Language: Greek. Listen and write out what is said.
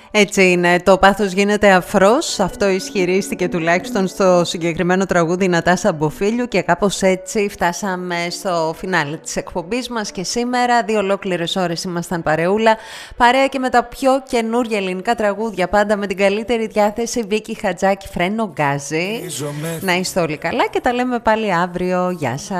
Έτσι είναι, το πάθος γίνεται αφρός, αυτό ισχυρίστηκε τουλάχιστον στο συγκεκριμένο τραγούδι η Νατάσα Μποφίλιου και κάπως έτσι φτάσαμε στο φινάλε της εκπομπής μας και σήμερα 2 ολόκληρες ώρες ήμασταν παρεούλα, παρέα και με τα πιο καινούργια ελληνικά τραγούδια, πάντα με την καλύτερη διάθεση. Βίκη Χατζάκη, Φρένο Γκάζι. Να είστε όλοι καλά και τα λέμε πάλι αύριο, γεια σας.